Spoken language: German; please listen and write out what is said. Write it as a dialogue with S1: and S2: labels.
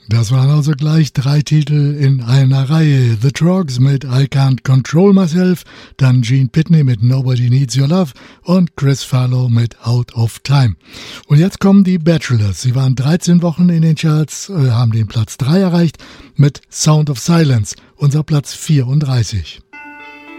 S1: Das waren also gleich 3 Titel in einer Reihe. The Trogs mit I Can't Control Myself, dann Gene Pitney mit Nobody Needs Your Love und Chris Farlow mit Out of Time. Und jetzt kommen die Bachelors. Sie waren 13 Wochen in den Charts, haben den Platz 3 erreicht mit Sound of Silence, unser Platz 34.